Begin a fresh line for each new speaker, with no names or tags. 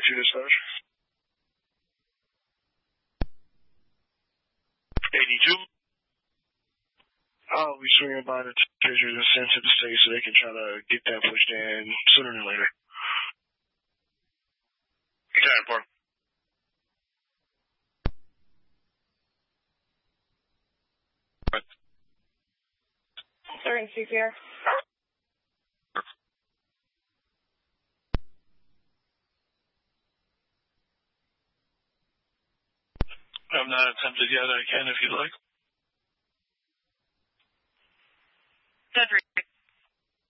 dispatch. 82. I'll be swinging by the treasure that's sent to the state so they can try to get that pushed in sooner than later.
Lieutenant Ford.
Starting CPR.
I've not attempted yet. I can if you'd like.
10-3.